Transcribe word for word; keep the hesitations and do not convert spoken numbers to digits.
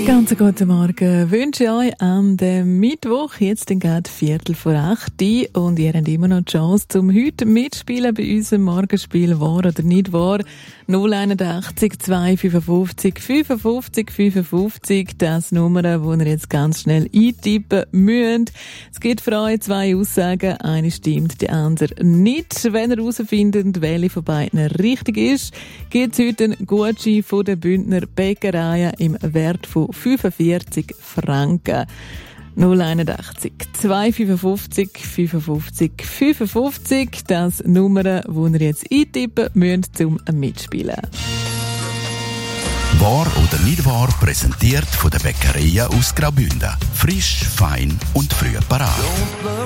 Ganz guten Morgen wünsche ich euch an dem Mittwoch, jetzt den gerade Viertel vor acht. Und ihr habt immer noch die Chance, zum heute mitspielen bei unserem Morgenspiel «Wahr oder nicht wahr?» null einundachtzig zwei fünfundfünfzig fünfundfünfzig fünfundfünfzig, das Nummer, wo ihr jetzt ganz schnell eintippen müsst. Es gibt für euch zwei Aussagen, eine stimmt, die andere nicht. Wenn ihr herausfindet, welche von beiden richtig ist, gibt es heute einen Gutschein von der Bündner Bäckereien im Wert von fünfundvierzig Franken. null einundachtzig zwei fünfundfünfzig fünfundfünfzig fünfundfünfzig, das Nummer, wo ihr jetzt eintippen müsst, zum Mitspielen. Wahr oder nicht wahr, präsentiert von der Bäckereien aus Graubünden. Frisch, fein und früh parat.